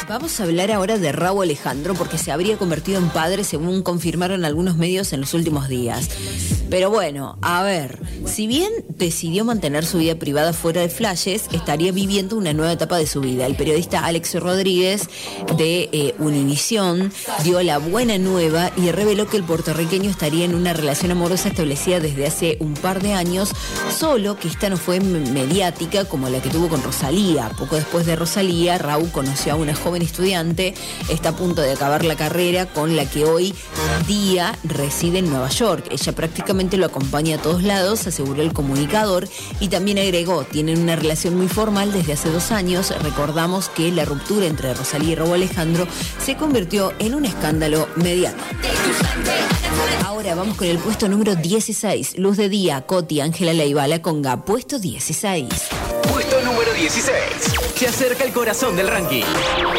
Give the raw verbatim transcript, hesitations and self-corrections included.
Vamos a hablar ahora de Rauw Alejandro porque se habría convertido en padre según confirmaron algunos medios en los últimos días. Pero bueno, a ver, si bien decidió mantener su vida privada fuera de flashes, estaría viviendo una nueva etapa de su vida. El periodista Alex Rodríguez de eh, Univisión dio la buena nueva y reveló que el puertorriqueño estaría en una relación amorosa establecida desde hace un par de años, solo que esta no fue mediática como la que tuvo con Rosalía. Poco después de Rosalía, Rauw conoció a una joven estudiante, está a punto de acabar la carrera, con la que hoy día reside en Nueva York. Ella prácticamente lo acompaña a todos lados, aseguró el comunicador, y también agregó, tienen una relación muy formal desde hace dos años. Recordamos que la ruptura entre Rosalía y Rauw Alejandro se convirtió en un escándalo mediático. Ahora vamos con el puesto número dieciséis, Luz de Día, Coti, Ángela Leiva, La Conga, puesto dieciséis. Puesto número dieciséis. Se acerca el corazón del ranking.